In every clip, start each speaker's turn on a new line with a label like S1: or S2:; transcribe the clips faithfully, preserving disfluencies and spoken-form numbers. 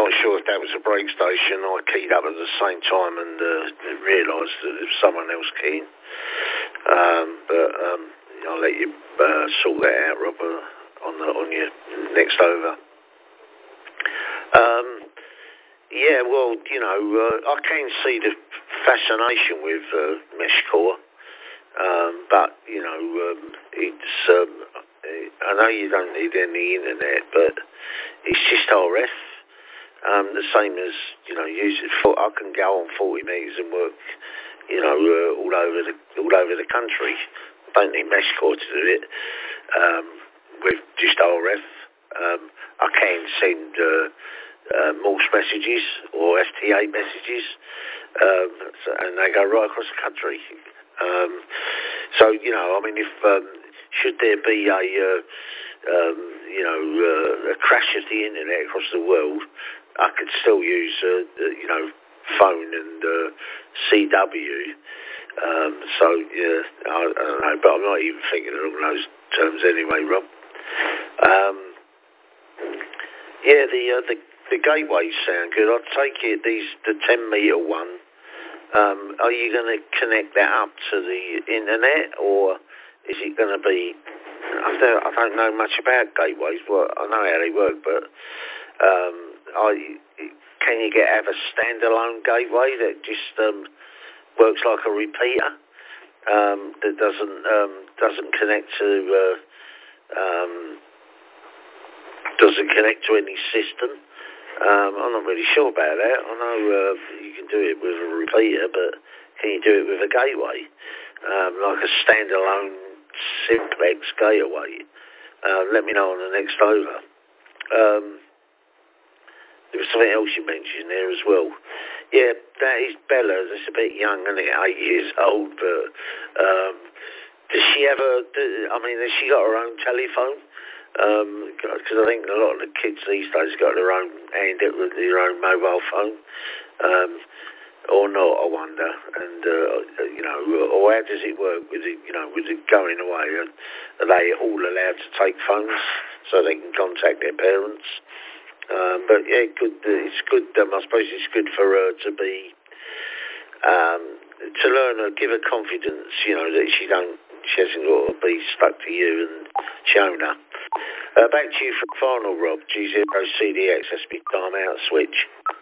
S1: not sure if that was a break station. I keyed up at the same time and uh, realised that there was someone else keying. Um, but um, I'll let you uh, sort that out, Rob, uh, on the on your next over. Um, yeah, well, you know, uh, I can see the fascination with uh, Meshcore, um, but you know, um, it's. Um, I know you don't need any internet, but it's just R F. Um, the same as, you know, use it for, I can go on forty metres and work, you know, uh, all over the all over the country. Don't need Meshcore to do it. Um, with just R F, um, I can send uh, uh, Morse messages or F T A messages, um, so, and they go right across the country. Um, so, you know, I mean, if um, should there be a uh, um, you know uh, a crash of the internet across the world, I could still use uh, you know phone and uh, C W. Um, so yeah, I, I don't know, but I'm not even thinking along those terms anyway, Rob. Um, yeah, the, uh, the the gateways sound good. I'd take it these the ten metre one. Um, are you going to connect that up to the internet, or is it going to be? I don't, I don't know much about gateways. Well, I know how they work, but um, I, can you get have a standalone gateway that just um, works like a repeater um, that doesn't um, doesn't connect to uh, um, doesn't connect to any system? Um, I'm not really sure about that. I know uh, you can do it with a repeater, but can you do it with a gateway? Um, like a standalone simplex gateway? Uh, let me know on the next over. Um, there was something else you mentioned there as well. Yeah, that is Bella. That's a bit young, isn't it? Eight years old, but um, does she ever, do, I mean, has she got her own telephone? Because um, I think a lot of the kids these days got their own hand with their own mobile phone, um, or not, I wonder. And uh, you know, or how does it work with it? You know, with it going away? Are they all allowed to take phones so they can contact their parents? Um, but yeah, good. It's good. Um, I suppose it's good for her to be um, to learn her, give her confidence. You know that she don't, she hasn't got to be stuck to you and Shona. Uh, back to you for final, Rob. G zero C D X, that's me time out switch.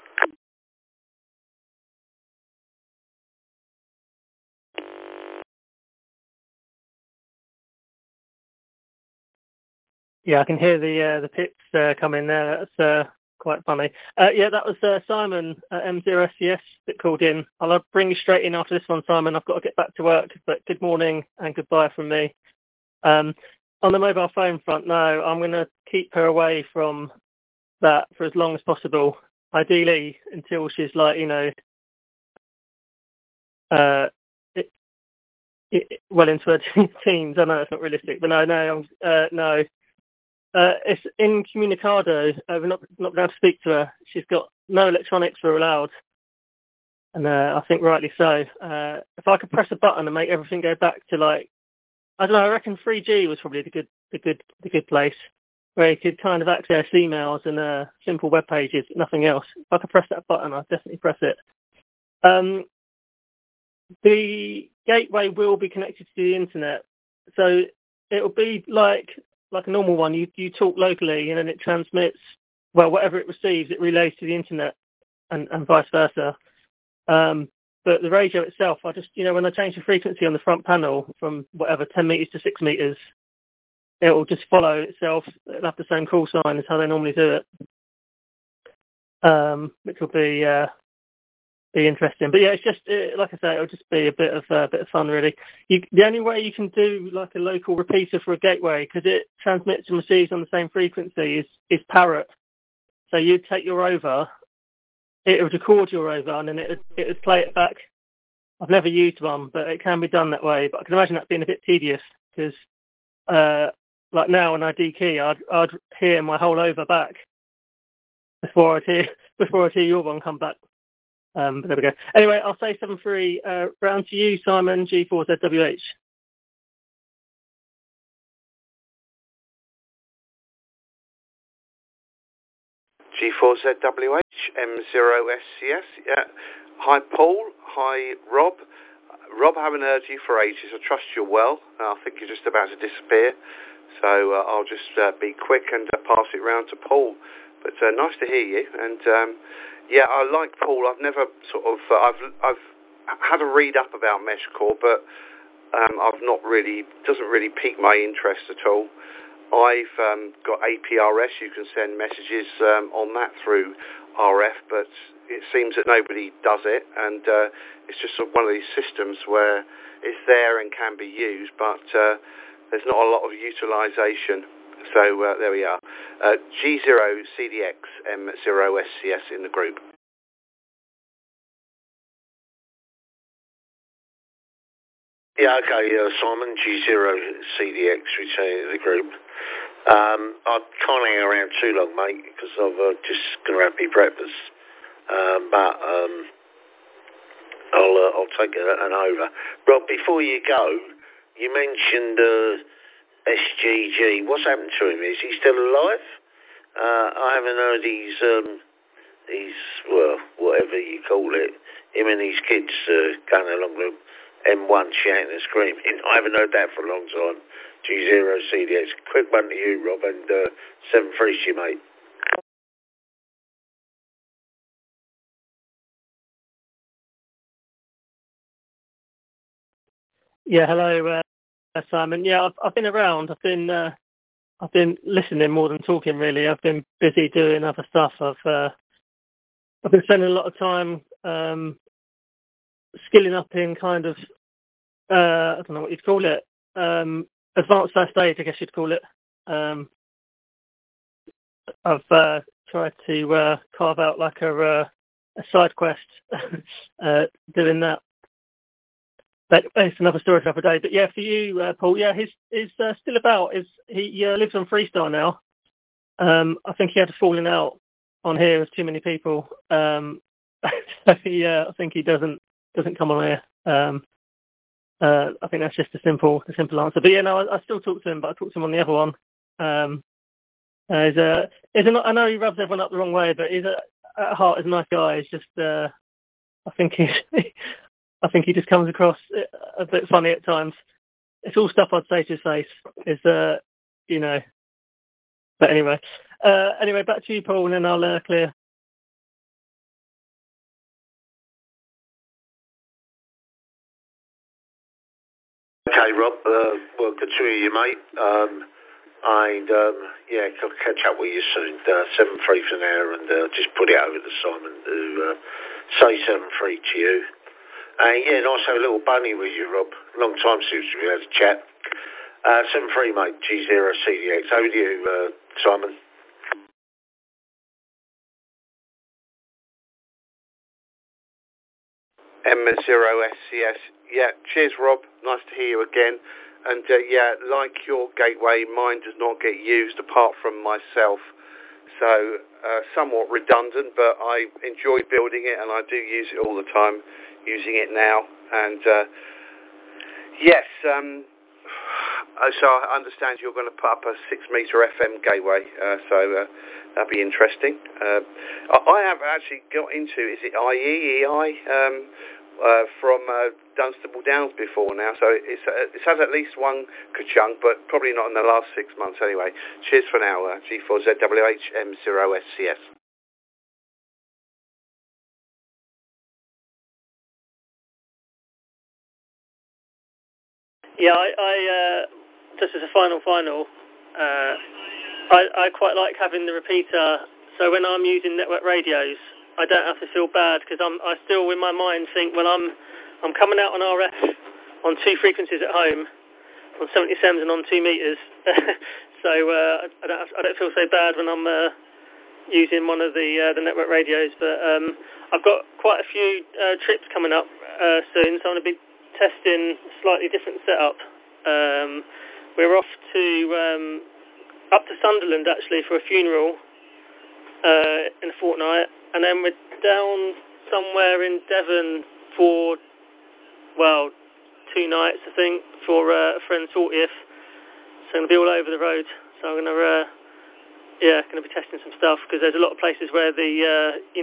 S2: Yeah, I can hear the uh, the pips uh, coming there. That's uh, quite funny. Uh, yeah, that was uh, Simon at M zero S C S that called in. I'll bring you straight in after this one, Simon. I've got to get back to work, but good morning and goodbye from me. Um, on the mobile phone front, no, I'm going to keep her away from that for as long as possible. Ideally, until she's like, you know, uh, it, it, well into her teens. I know it's not realistic, but no, no, uh, no. Uh, it's incommunicado. Uh, we're not not going to speak to her. She's got no electronics are allowed, and uh, I think rightly so. Uh, if I could press a button and make everything go back to like, I don't know. I reckon three G was probably the good the good the good place where you could kind of access emails and uh, simple web pages, nothing else. If I could press that button, I'd definitely press it. Um, the gateway will be connected to the internet, so it'll be like. like a normal one, you, you talk locally and then it transmits, well, whatever it receives, it relays to the internet and, and vice versa. Um, but the radio itself, I just, you know, when I change the frequency on the front panel from whatever, ten metres to six metres, it will just follow itself. It'll have the same call sign as how they normally do it, um, which will be uh, be interesting. But yeah, it's just, uh, like I say, it'll just be a bit of uh, bit of fun, really. You, the only way you can do like a local repeater for a gateway, because it transmits and receives on the same frequency, is is Parrot. So you take your over, it would record your over, and then it would, it would play it back. I've never used one, but it can be done that way. But I can imagine that being a bit tedious, because uh, like now when I dekey, I'd I'd hear my whole over back before I'd hear before I'd hear your one come back. Um, but there we go. Anyway, I'll say seven three. Uh, round to you, Simon, G four Z W H.
S3: G four Z W H M zero S C S. Yeah. Hi, Paul. Hi, Rob. Rob, I haven't heard you for ages. I trust you're well. I think you're just about to disappear. So uh, I'll just uh, be quick and uh, pass it round to Paul. But uh, nice to hear you. And um, yeah, I like Paul. I've never sort of, uh, I've I've had a read up about MeshCore, but um, I've not really, doesn't really pique my interest at all. I've um, got A P R S. You can send messages um, on that through R F, but it seems that nobody does it, and uh, it's just sort of one of these systems where it's there and can be used, but uh, there's not a lot of utilisation. So uh, there we are. Uh, G zero C D X M zero S C S in the group.
S1: Yeah, okay, uh, Simon, G zero C D X returning to the group. Um, I can't hang around too long, mate, because I'm uh, just going to have my breakfast. Um, but um, I'll uh, I'll take it an over. Rob, before you go, you mentioned uh, S G G. What's happened to him? Is he still alive? Uh, I haven't heard he's um, he's well, whatever you call it. Him and his kids uh, going along the M one shouting and screaming. I haven't heard that for a long time. G zero C D X. Quick one to you, Rob, and uh, seven three to you, mate.
S2: Yeah, hello, uh, Simon. Yeah, I've, I've been around. I've been uh, I've been listening more than talking. Really, I've been busy doing other stuff. I've uh, I've been spending a lot of time um, skilling up in kind of uh, I don't know what you'd call it, um, advanced first aid, I guess you'd call it. Um, I've uh, tried to uh, carve out like a, uh, a side quest uh, doing that. But it's another story for another day. But yeah, for you, uh, Paul, yeah, he's, he's uh, still about. Is he uh, lives on Freestar now. Um, I think he had a falling out on here with too many people. Um, so he, uh, I think he doesn't doesn't come on here. Um, uh, I think that's just a simple the simple answer. But yeah, no, I, I still talk to him, but I talk to him on the other one. Um, uh, he's a, he's a, I know he rubs everyone up the wrong way, but he's a, at heart he's a nice guy. He's just, uh, I think he's. I think he just comes across a bit funny at times. It's all stuff I'd say to his face. Is uh, you know. But anyway, uh, anyway, back to you, Paul, and then I'll uh, clear.
S1: Okay, Rob. Uh, well, good to hear you, mate. Um, and um, yeah, I'll catch up with you soon. Uh, seven three for now, and uh, just put it over to Simon to uh, say seven three to you. Uh, yeah, nice to have a little bunny with you, Rob. Long time since we had a chat. Uh, seven three, mate, G zero C D X. Over to you, uh, Simon.
S3: M zero S C S. Yeah, cheers, Rob. Nice to hear you again. And uh, yeah, like your gateway, mine does not get used apart from myself. So uh, somewhat redundant, but I enjoy building it and I do use it all the time, using it now. And uh, yes, um, so I understand you're going to put up a six metre F M gateway, uh, so uh, that'd be interesting. Uh, I have actually got into, is it I E, E I, um, uh, from uh, Dunstable Downs before now, so it's, uh, it's had at least one ka-chunk, but probably not in the last six months anyway. Cheers for now, uh, G four Z W H M zero S C S.
S2: Yeah, I, I uh, just as a final final, uh, I, I quite like having the repeater. So when I'm using network radios, I don't have to feel bad because I'm I still in my mind think, well, I'm I'm coming out on R F on two frequencies at home, on seventy-sevens and on two meters. so uh, I don't have, I don't feel so bad when I'm uh, using one of the uh, the network radios. But um, I've got quite a few uh, trips coming up uh, soon, so I'm going to be testing a slightly different setup. Um, we're off to um, up to Sunderland actually for a funeral uh, in a fortnight, and then we're down somewhere in Devon for well two nights I think for uh, a friend's fortieth. So I'm going to be all over the road. So I'm going to uh, yeah, going to be testing some stuff because there's a lot of places where the uh,